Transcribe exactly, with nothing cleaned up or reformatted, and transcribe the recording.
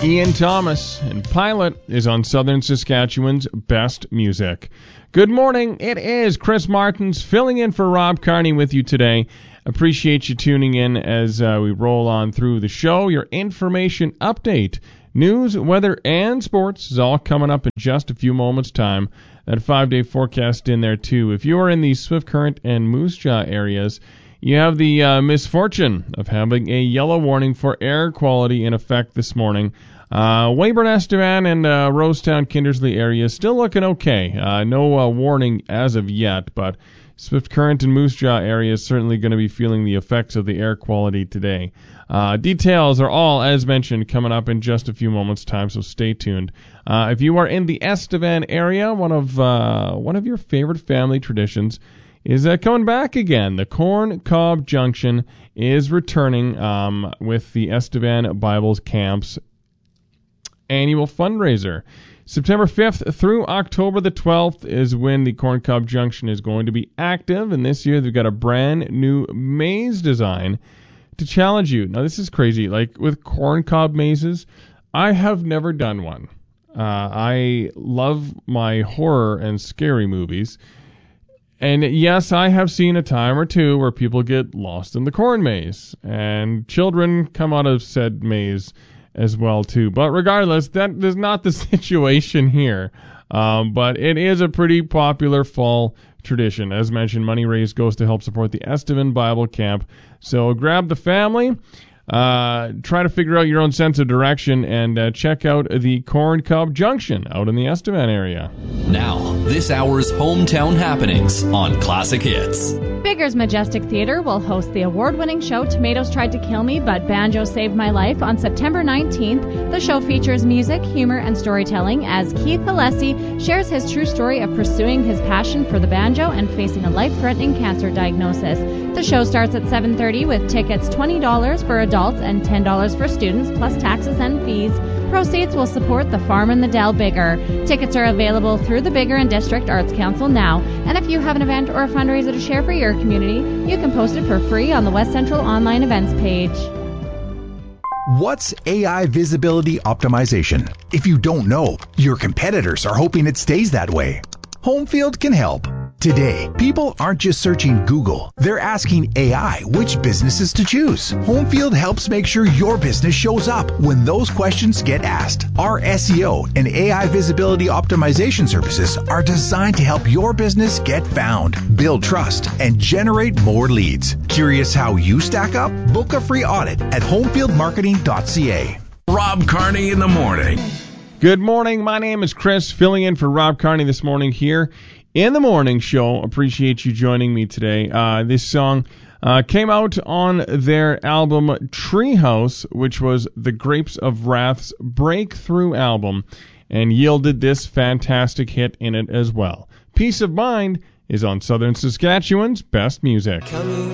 Ian Thomas, and Pilot is on Southern Saskatchewan's Best Music. Good morning. It is Chris Martins filling in for Rob Carney with you today. Appreciate you tuning in as uh, we roll on through the show. Your information update, news, weather, and sports is all coming up in just a few moments' time. That five-day forecast in there, too. If you are in the Swift Current and Moose Jaw areas, you have the uh, misfortune of having a yellow warning for air quality in effect this morning. Uh, Weyburn, Estevan, and uh, Rosetown, Kindersley areas still looking okay. Uh, no uh, warning as of yet, but Swift Current and Moose Jaw areas certainly going to be feeling the effects of the air quality today. Uh, details are all, as mentioned, coming up in just a few moments' time, so stay tuned. Uh, if you are in the Estevan area, one of uh, one of your favorite family traditions is uh, coming back again. The Corn Cob Junction is returning um, with the Estevan Bibles Camp's annual fundraiser. September fifth through October the twelfth is when the Corn Cob Junction is going to be active, and this year they've got a brand new maze design to challenge you. Now, this is crazy. Like, with corn cob mazes, I have never done one. Uh, I love my horror and scary movies. And yes, I have seen a time or two where people get lost in the corn maze, and children come out of said maze as well too. But regardless, that is not the situation here. Um, but it is a pretty popular fall tradition. As mentioned, money raised goes to help support the Estevan Bible Camp. So grab the family, uh, try to figure out your own sense of direction, and uh, check out the Corn Cob Junction out in the Estevan area. Now, this hour's hometown happenings on Classic Hits. Bigger's Majestic Theater will host the award-winning show Tomatoes Tried to Kill Me, but Banjo Saved My Life on September nineteenth. The show features music, humor, and storytelling as Keith Alessi shares his true story of pursuing his passion for the banjo and facing a life-threatening cancer diagnosis. The show starts at seven thirty with tickets twenty dollars for adults and ten dollars for students, plus taxes and fees. Proceeds will support the Farm in the Dell Bigger. Tickets are available through the Bigger and District Arts Council now, and if you have an event or a fundraiser to share for your community, you can post it for free on the West Central Online Events page. What's A I visibility optimization? If you don't know, your competitors are hoping it stays that way. Homefield can help. Today, people aren't just searching Google. They're asking A I which businesses to choose. Homefield helps make sure your business shows up when those questions get asked. Our S E O and A I visibility optimization services are designed to help your business get found, build trust, and generate more leads. Curious how you stack up? Book a free audit at homefield marketing dot c a. Rob Carney in the morning. Good morning. My name is Chris, filling in for Rob Carney this morning here in the morning show. Appreciate you joining me today. Uh, this song uh, came out on their album Treehouse, which was the Grapes of Wrath's breakthrough album, and yielded this fantastic hit in it as well. Peace of Mind is on Southern Saskatchewan's Best Music.